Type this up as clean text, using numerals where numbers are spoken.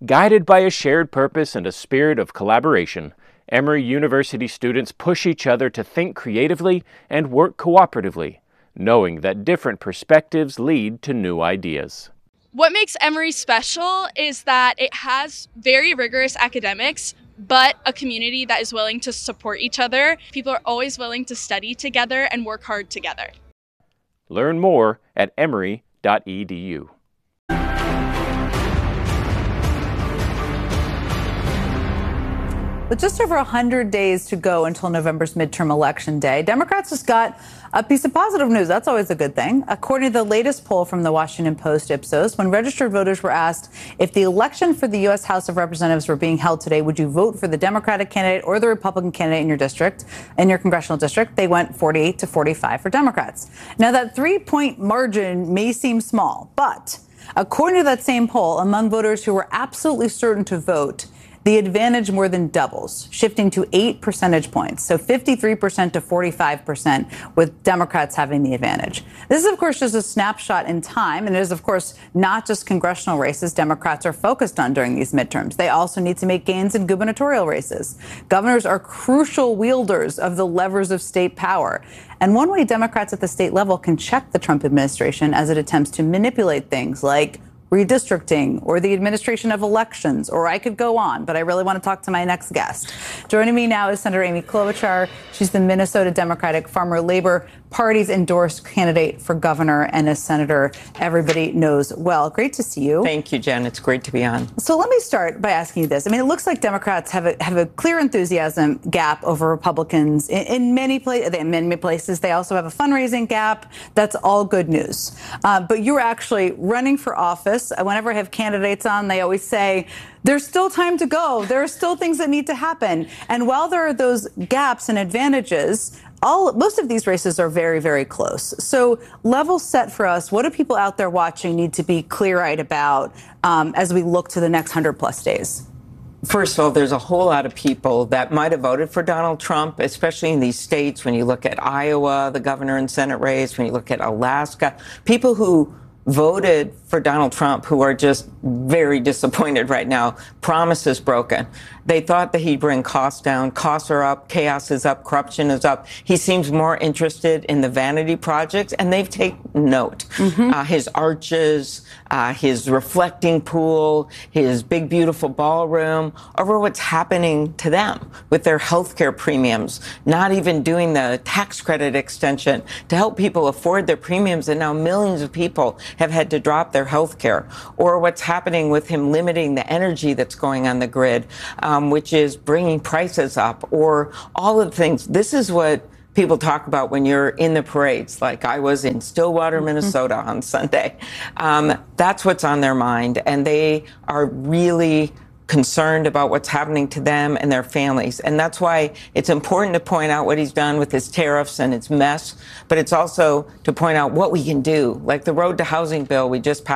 Guided by a shared purpose and a spirit of collaboration, Emory University students push each other to think creatively and work cooperatively, knowing that different perspectives lead to new ideas. What makes Emory special is that it has very rigorous academics, but a community that is willing to support each other. People are always willing to study together and work hard together. Learn more at emory.edu. With just over 100 days to go until November's midterm election day, Democrats just got a piece of positive news. That's always a good thing. According to the latest poll from the Washington Post Ipsos, when registered voters were asked if the election for the U.S. House of Representatives were being held today, would you vote for the Democratic candidate or the Republican candidate in your district, in your congressional district? They went 48 to 45 for Democrats. Now, that 3-point margin may seem small, but according to that same poll, among voters who were absolutely certain to vote, the advantage more than doubles, shifting to 8 percentage points. So 53% to 45%, with Democrats having the advantage. This is, of course, just a snapshot in time. And it is, of course, not just congressional races Democrats are focused on during these midterms. They also need to make gains in gubernatorial races. Governors are crucial wielders of the levers of state power. And one way Democrats at the state level can check the Trump administration as it attempts to manipulate things like redistricting or the administration of elections, or I could go on, but I really want to talk to my next guest. Joining me now is Senator Amy Klobuchar. She's the Minnesota Democratic Farmer Labor Party's endorsed candidate for governor and a senator everybody knows well. Great to see you. Thank you, Jen. It's great to be on. So let me start by asking you this. I mean, it looks like Democrats have a clear enthusiasm gap over Republicans in many places. They also have a fundraising gap. That's all good news. But you're actually running for office. Whenever I have candidates on, they always say, there's still time to go. There are still things that need to happen. And while there are those gaps and advantages, most of these races are very, very close. So level set for us, what do people out there watching need to be clear-eyed about as we look to the next 100-plus days? First of all, there's a whole lot of people that might have voted for Donald Trump, especially in these states. When you look at Iowa, the governor and Senate race, when you look at Alaska, people who voted for Donald Trump who are just very disappointed right now. Promises broken. They thought that he'd bring costs down. Costs are up. Chaos is up. Corruption is up. He seems more interested in the vanity projects, and they've taken note. His arches, his reflecting pool, his big, beautiful ballroom, over what's happening to them with their health care premiums, not even doing the tax credit extension to help people afford their premiums, and now millions of people have had to drop their health care, or what's happening with him limiting the energy that's going on the grid, which is bringing prices up, or all of the things. This is what people talk about when you're in the parades, like I was in Stillwater, Minnesota on Sunday. That's what's on their mind, and they are really concerned about what's happening to them and their families. And that's why it's important to point out what he's done with his tariffs and its mess, but it's also to point out what we can do, like the Road to Housing bill we just passed.